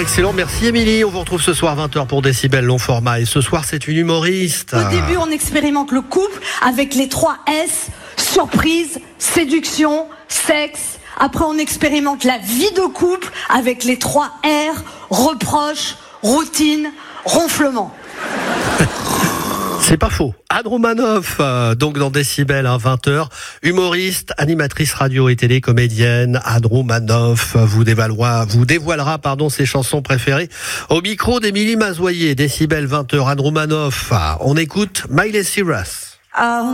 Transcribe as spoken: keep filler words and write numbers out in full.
Excellent, merci Émilie. On vous retrouve ce soir vingt heures pour Décibel long format. Et ce soir, c'est une humoriste. Au début, on expérimente le couple avec les trois S, surprise, séduction, sexe. Après, on expérimente la vie de couple avec les trois R, reproche, routine, ronflement. C'est pas faux. Anne Romanoff, euh, donc dans Décibel, hein, vingt heures, humoriste, animatrice radio et télé, comédienne. Anne Romanoff vous dévoilera, vous dévoilera, pardon, ses chansons préférées au micro d'Émilie Mazoyer. Décibel, vingt heures, Anne Romanoff. On écoute Miley Cyrus. Oh.